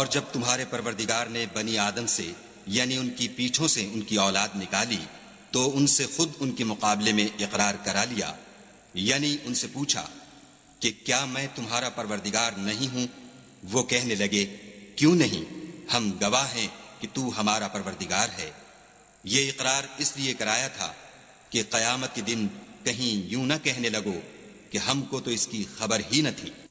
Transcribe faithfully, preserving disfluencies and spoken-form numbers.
और जब तुम्हारे परवरदिगार ने बनी आदम से यानी उनकी पीठों से उनकी औलाद निकाली तो उनसे खुद उनके मुकाबले में इकरार करा लिया, यानी उनसे पूछा कि क्या मैं तुम्हारा परवरदिगार नहीं हूं? वो कहने लगे, क्यों नहीं, हम गवाह हैं कि तू हमारा परवरदिगार है। ये इकरार इसलिए कराया था कि क़यामत के दिन कहीं यूं न कहने लगो कि हमको तो इसकी खबर ही न थी।